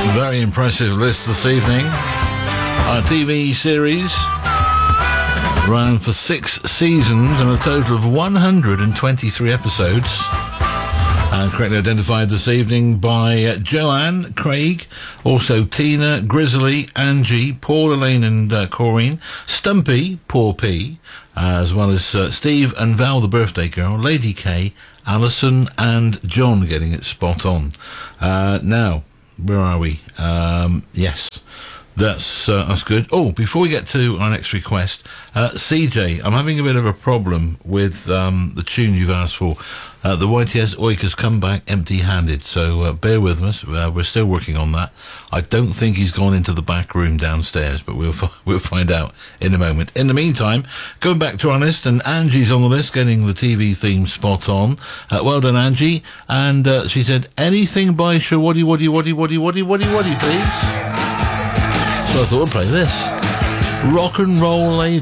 Very impressive list this evening. Our TV series ran for 6 seasons and a total of 123 episodes. And correctly identified this evening by Joanne, Craig, also Tina, Grizzly, Angie, Paul, Elaine and Corrine, Stumpy, Poor P, as well as Steve and Val, the birthday girl, Lady K, Alison and John getting it spot on. Now, where are we? Yes. That's good. Oh, before we get to our next request, CJ, I'm having a bit of a problem with the tune you've asked for. The YTS Oik has come back empty-handed, so bear with us. We're still working on that. I don't think he's gone into the back room downstairs, but we'll find out in a moment. In the meantime, going back to our list, and Angie's on the list, getting the TV theme spot on. Well done, Angie. And she said, anything by Shawaddy Waddy, please. So I thought we'd play this. Rock and Roll Lady.